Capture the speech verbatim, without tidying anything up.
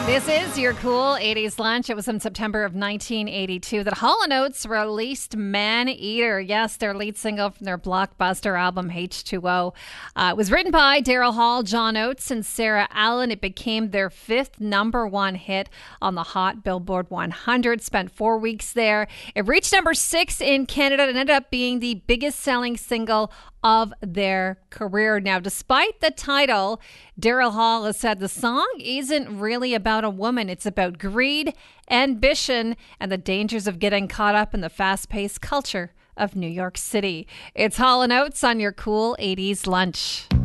This is your cool eighties lunch. It was in September of nineteen eighty-two that Hall and Oates released Man Eater. Yes, their lead single from their blockbuster album H two O. Uh, it was written by Daryl Hall, John Oates, and Sarah Allen. It became their fifth number one hit on the Hot Billboard one hundred. Spent four weeks there. It reached number six in Canada and ended up being the biggest selling single of their career. Now, despite the title, Daryl Hall has said the song isn't really about a woman. It's about greed, ambition, and the dangers of getting caught up in the fast-paced culture of New York City. It's Hall and Oates on your cool eighties lunch.